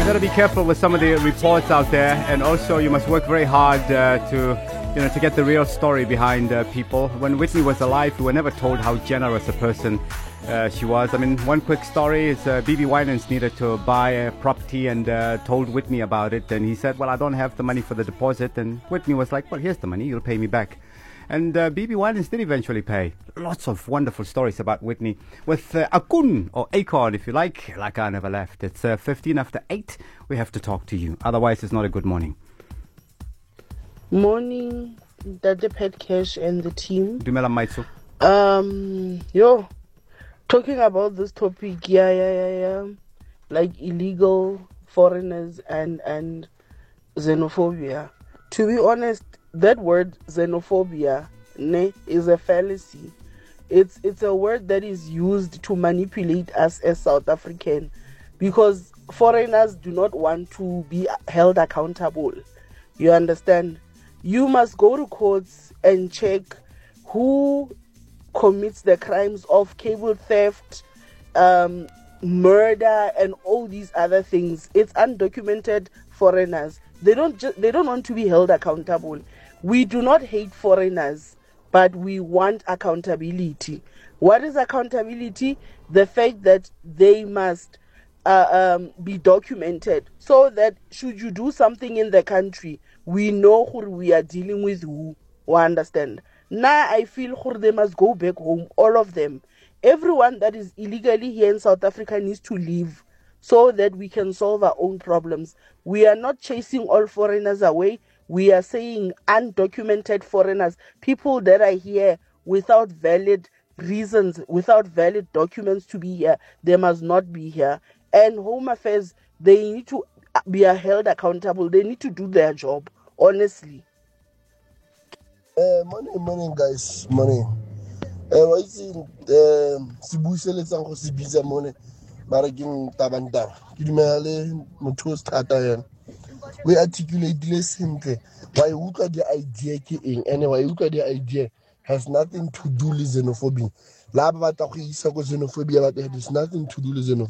gotta be careful with some of the reports out there, and also you must work very hard to get the real story behind people. When Whitney was alive, we were never told how generous a person she was. I mean, one quick story is BB Winans needed to buy a property and told Whitney about it, and he said, "Well, I don't have the money for the deposit," and Whitney was like, "Well, here's the money, you'll pay me back." And BB Winans did eventually pay. Lots of wonderful stories about Whitney. With Akun, or Acorn if you like I never left. It's 15 after 8. We have to talk to you. Otherwise, it's not a good morning. Morning, Dade Pet Cash and the team. Dumela Maitsu. Talking about this topic, like illegal foreigners and xenophobia. To be honest, that word xenophobia is a fallacy. It's a word that is used to manipulate us as South African, because foreigners do not want to be held accountable. You understand? You must go to courts and check who commits the crimes of cable theft, murder, and all these other things. It's undocumented foreigners. They don't want to be held accountable. We do not hate foreigners, but we want accountability. What is accountability? The fact that they must be documented, so that should you do something in the country, we know who we are dealing with, who. We understand. Now I feel they must go back home, all of them. Everyone that is illegally here in South Africa needs to leave, so that we can solve our own problems. We are not chasing all foreigners away. We are saying undocumented foreigners, people that are here without valid reasons, without valid documents to be here, they must not be here. And Home Affairs, they need to be held accountable. They need to do their job, honestly. Morning, guys. Morning. Wa itse se buiseletsang go se bitsa mone mara ke tabantaba ke dumela le motho o strata yena we articulate sentle why utlwa the idea ke eng and why utlwa the idea has nothing to do with xenophobia la ba batla go isa go xenophobia but it has nothing to do with xenophobia.